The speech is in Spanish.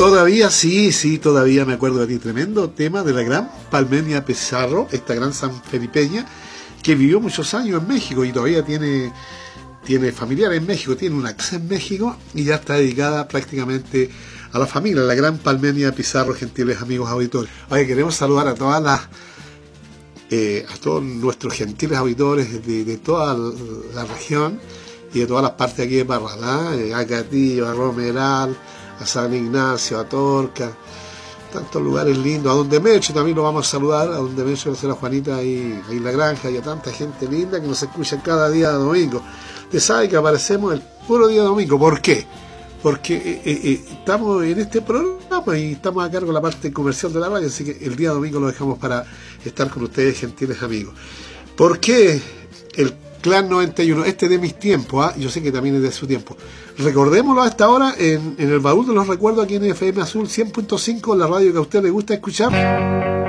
Todavía sí, todavía me acuerdo de ti. Tremendo tema de la gran Palmenia Pizarro, esta gran sanfelipeña, que vivió muchos años en México y todavía tiene familiares en México, tiene una casa en México y ya está dedicada prácticamente a la familia, la gran Palmenia Pizarro, gentiles amigos auditores. Oye, queremos saludar a todas las a todos nuestros gentiles auditores de toda la región y de todas las partes aquí de Parralá, a Catillo, a Romeral, a San Ignacio, a Torca, tantos lugares lindos, a Don Demetrio también lo vamos a saludar, a Don Demetrio, a la Juanita ahí en la granja, y a tanta gente linda que nos escucha cada día domingo. Usted sabe que aparecemos el puro día domingo. ¿Por qué? Porque estamos en este programa y estamos a cargo de la parte comercial de la radio, así que el día domingo lo dejamos para estar con ustedes, gentiles amigos. ¿Por qué el Clan 91? Este de mis tiempos, yo sé que también es de su tiempo. Recordémoslo hasta ahora en el baúl de los recuerdos aquí en FM Azul 100.5, la radio que a usted le gusta escuchar.